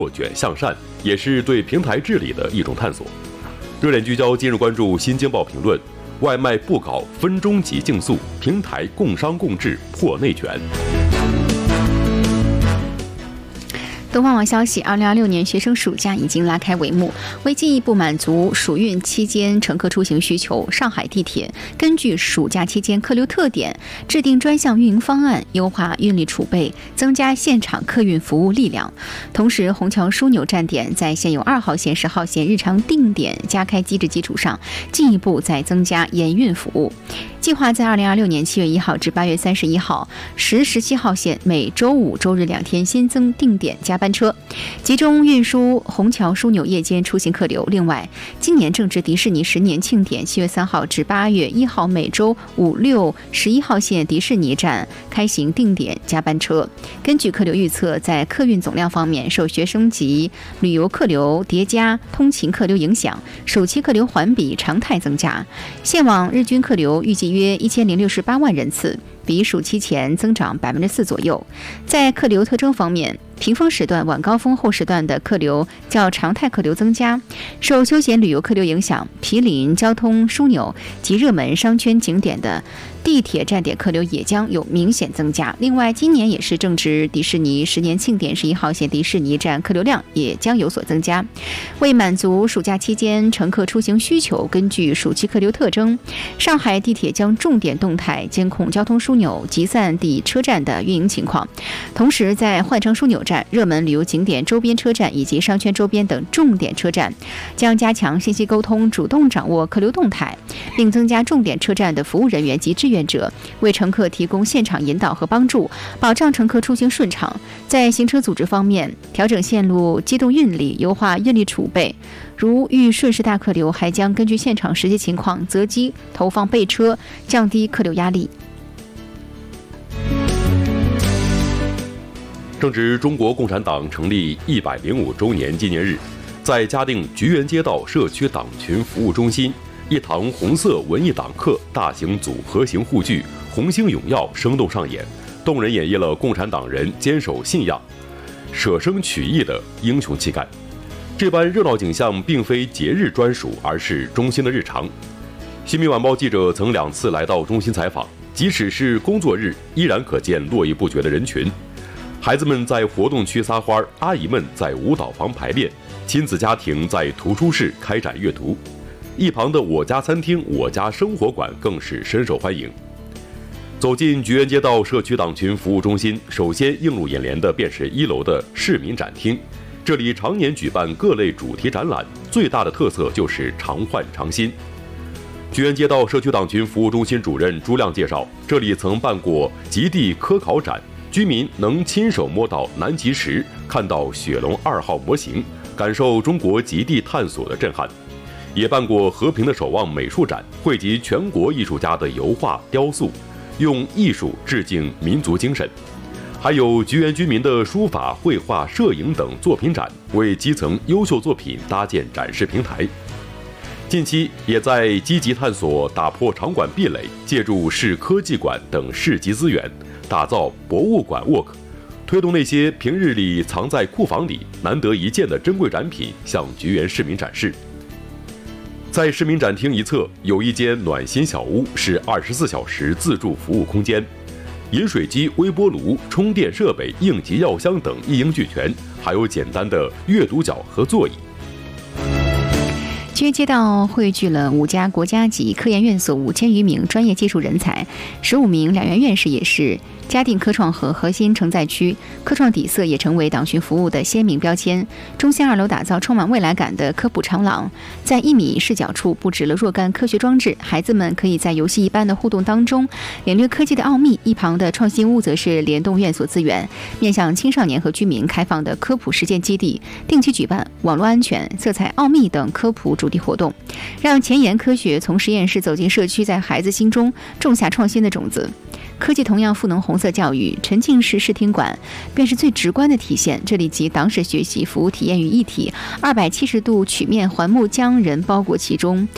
破卷向善，也是对平台治理的一种探索。热点聚焦今日关注新京报评论：外卖不搞分钟级竞速，平台共商共治破内卷。 东方网消息，2026年学生暑假已经拉开帷幕。为进一步满足暑运期间乘客出行需求，上海地铁根据暑假期间客流特点，制定专项运营方案，优化运力储备，增加现场客运服务力量。同时，虹桥枢纽站点在现有2号线、10号线日常定点加开机制基础上，进一步再增加延运服务。计划在2026年7月1号至8月31号，10、17号线每周5、周日2天新增定点加班车，集中运输虹桥枢纽夜间出行客流。另外，今年正值迪士尼10年庆典，7月3号至8月1号每周5、6、11号线迪士尼站开行定点加班车。根据客流预测，在客运总量方面，受学生及旅游客流叠加通勤客流影响，暑期客流环比常态增加，现往日均客流预计约1068万人次，比暑期前增长4%左右。在客流特征方面，平峰时段、晚高峰后时段的客流较常态客流增加，受休闲旅游客流影响，毗邻交通枢纽及热门商圈景点的地铁站点客流也将有明显增加。另外，今年也是正值迪士尼10年庆典，11号线迪士尼站客流量也将有所增加。为满足暑假期间乘客出行需求，根据暑期客流特征，上海地铁将重点动态监控交通枢纽集散地车站的运营情况，同时在换乘枢纽站、热门旅游景点周边车站以及商圈周边等重点车站，将加强信息沟通，主动掌握客流动态，并增加重点车站的服务人员及志愿者，为乘客提供现场引导和帮助，保障乘客出行顺畅。在行车组织方面，调整线路机动运力，优化运力储备。如遇顺势大客流，还将根据现场实际情况择机投放备车，降低客流压力。 正值中国共产党成立105周年纪念日，在嘉定菊园街道社区党群服务中心，一堂红色文艺党课大型组合型沪剧《红星永耀》生动上演，动人演绎了共产党人坚守信仰、舍生取义的英雄气概。这般热闹景象并非节日专属，而是中心的日常。新民晚报记者曾2次来到中心采访，即使是工作日，依然可见络绎不绝的人群。孩子们在活动区撒花，阿姨们在舞蹈房排练，亲子家庭在图书室开展阅读。一旁的我家餐厅、我家生活馆更是深受欢迎。走进菊园街道社区党群服务中心，首先映入眼帘的便是1楼的市民展厅。这里常年举办各类主题展览，最大的特色就是常换常新。菊园街道社区党群服务中心主任朱亮介绍，这里曾办过极地科考展，居民能亲手摸到南极石，看到雪龙2号模型，感受中国极地探索的震撼。也办过和平的守望美术展，汇集全国艺术家的油画、雕塑，用艺术致敬民族精神。还有菊园居民的书法、绘画、摄影等作品展，为基层优秀作品搭建展示平台。近期也在积极探索打破场馆壁垒，借助市科技馆等市级资源，打造博物馆 Walk， 推动那些平日里藏在库房里难得一见的珍贵展品向菊园市民展示。在市民展厅一侧有一间暖心小屋，是24小时自助服务空间，饮水机、微波炉、充电设备、应急药箱等一应俱全，还有简单的阅读角和座椅。 菊园街道汇聚了5家国家级科研院所5000余名专业技术人才，15名两院院士也是嘉定科创和核心承载区，科创底色也成为党群服务的鲜明标签。中心2楼打造充满未来感的科普长廊，在1米视角处布置了若干科学装置，孩子们可以在游戏一般的互动当中领略科技的奥秘。一旁的创新屋则是联动院所资源，面向青少年和居民开放的科普实践基地，定期举办网络安全、色彩奥秘等科普主题活动，让前沿科学从实验室走进社区，在孩子心中种下创新的种子。科技同样赋能红色教育，沉浸式视听馆便是最直观的体现。这里集党史学习、服务体验于一体，270度曲面环幕将人包裹其中，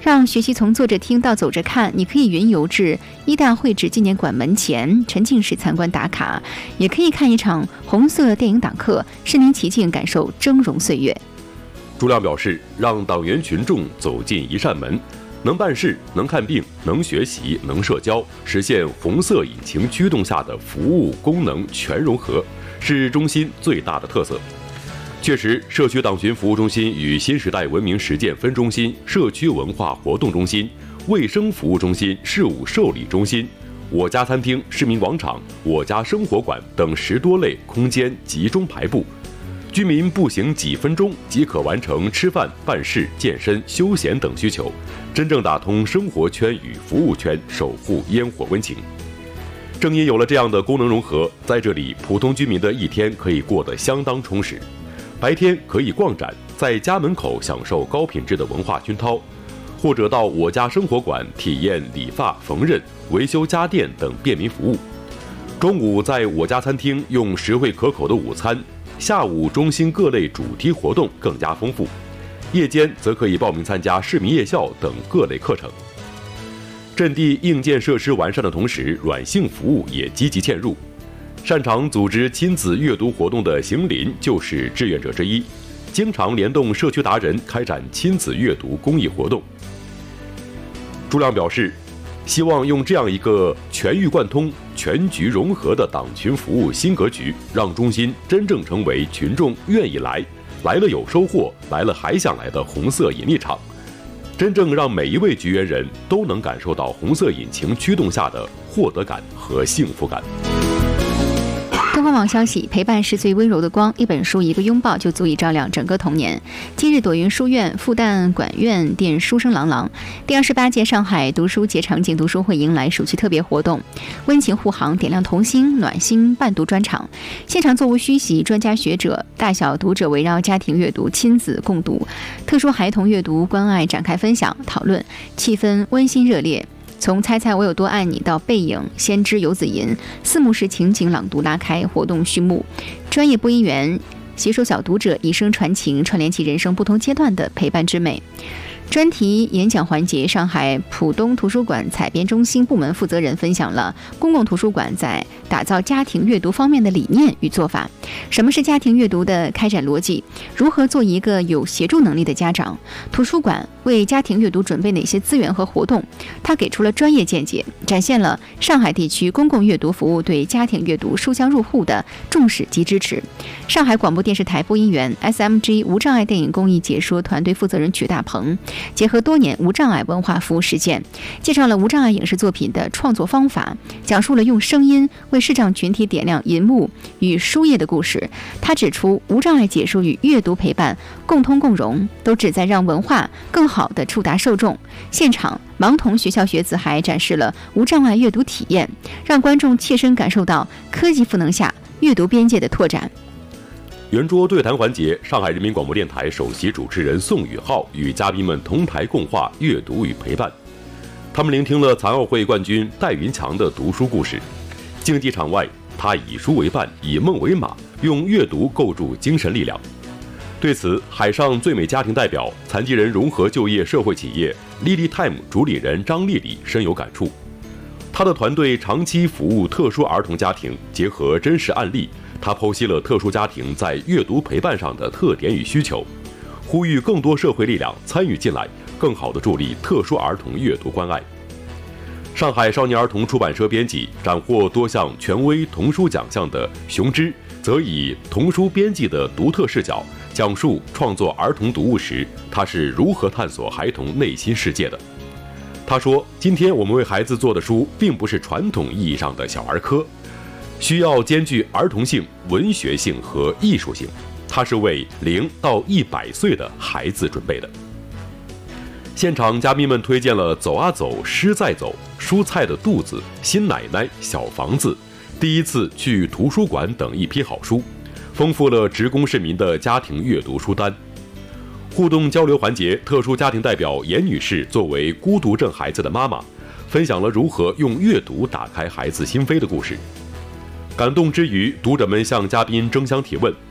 让学习从坐着听到走着看。你可以云游至一大会址纪念馆门前，沉浸式参观打卡，也可以看一场红色电影党课，身临其境感受峥嵘岁月。 朱亮表示，让党员群众走进一扇门，能办事、能看病、能学习、能社交，实现红色引擎驱动下的服务功能全融合，是中心最大的特色。确实，社区党群服务中心与新时代文明实践分中心、社区文化活动中心、卫生服务中心、事务受理中心、我家餐厅、市民广场、我家生活馆等10多类空间集中排布，居民步行几分钟即可完成吃饭、办事、健身、休闲等需求，真正打通生活圈与服务圈，守护烟火温情。正因有了这样的功能融合，在这里普通居民的一天可以过得相当充实。白天可以逛展，在家门口享受高品质的文化熏陶，或者到我家生活馆体验理发、缝纫、维修家电等便民服务。中午在我家餐厅用实惠可口的午餐，下午中心各类主题活动更加丰富，夜间则可以报名参加市民夜校等各类课程。阵地硬件设施完善的同时，软性服务也积极嵌入。擅长组织亲子阅读活动的邢林就是志愿者之一，经常联动社区达人开展亲子阅读公益活动。朱亮表示，希望用这样一个全域贯通、全局融合的党群服务新格局，让中心真正成为群众愿意来了有收获、来了还想来的红色引力场，真正让每一位局员人都能感受到红色引擎驱动下的获得感和幸福感。 东方网消息，陪伴是最温柔的光，一本书一个拥抱就足以照亮整个童年。今日朵云书院、复旦管院店书声朗朗，第28届上海读书节场景读书会迎来暑期特别活动，温情护航，点亮童心，暖心伴读专场，现场座无虚席，专家学者、大小读者围绕家庭阅读、亲子共读、特殊孩童阅读关爱展开分享讨论，气氛温馨热烈。从猜猜我有多爱你到背影、先知游子吟，4幕式情景朗读拉开活动序幕，专业播音员携手小读者以声传情，串联起人生不同阶段的陪伴之美。专题演讲环节，上海浦东图书馆采编中心部门负责人分享了公共图书馆在打造家庭阅读方面的理念与做法，什么是家庭阅读的开展逻辑，如何做一个有协助能力的家长，图书馆为家庭阅读准备哪些资源和活动。他给出了专业见解，展现了上海地区公共阅读服务对家庭阅读书香入户的重视及支持。上海广播电视台播音员 SMG 无障碍电影公益解说团队负责人曲大鹏结合多年无障碍文化服务实践，介绍了无障碍影视作品的创作方法，讲述了用声音为视障群体点亮银幕与书页的故事。他指出，无障碍解说与阅读陪伴共通共融，都旨在让文化更好地触达受众。现场盲童学校学子还展示了无障碍阅读体验，让观众切身感受到科技赋能下阅读边界的拓展。 圆桌对谈环节，上海人民广播电台首席主持人宋宇浩与嘉宾们同台共话阅读与陪伴。他们聆听了残奥会冠军戴云强的读书故事。竞技场外，他以书为伴，以梦为马，用阅读构筑精神力量。对此，海上最美家庭代表、残疾人融合就业社会企业 Lily Time 主理人张丽丽深有感触。她的团队长期服务特殊儿童家庭，结合真实案例，她剖析了特殊家庭在阅读陪伴上的特点与需求，呼吁更多社会力量参与进来，更好地助力特殊儿童阅读关爱。上海少年儿童出版社编辑、斩获多项权威童书奖项的熊之，则以童书编辑的独特视角，讲述创作儿童读物时，他是如何探索孩童内心世界的。他说，今天我们为孩子做的书，并不是传统意义上的小儿科，需要兼具儿童性、文学性和艺术性，它是为0到100岁的孩子准备的。现场嘉宾们推荐了《走啊走，诗在走》、蔬菜的肚子、新奶奶、小房子、第一次去图书馆等一批好书，丰富了职工市民的家庭阅读书单。互动交流环节，特殊家庭代表严女士作为孤独症孩子的妈妈，分享了如何用阅读打开孩子心扉的故事。感动之余，读者们向嘉宾争相提问。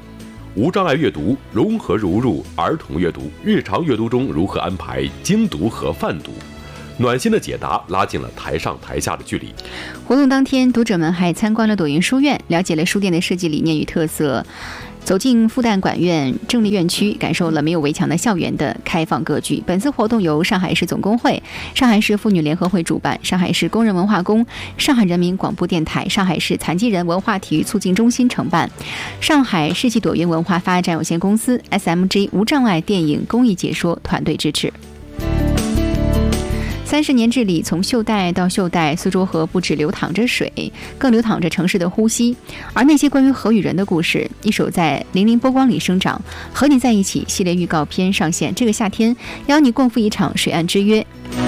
无障碍阅读融合融入儿童阅读，日常阅读中如何安排精读和泛读？暖心的解答拉近了台上台下的距离。 活动当天，读者们还参观了朵云书院，了解了书店的设计理念与特色，走进复旦管院正立院区，感受了没有围墙的校园的开放格局。本次活动由上海市总工会、上海市妇女联合会主办，上海市工人文化宫、上海人民广播电台、上海市残疾人文化体育促进中心承办，上海世纪朵云文化发展有限公司、SMG 无障碍电影公益解说团队支持。30年治理，从袖带到袖带，苏州河不只流淌着水，更流淌着城市的呼吸。而那些关于河与人的故事，一首在粼粼波光里生长，和你在一起系列预告片上线，这个夏天邀你共赴一场水岸之约。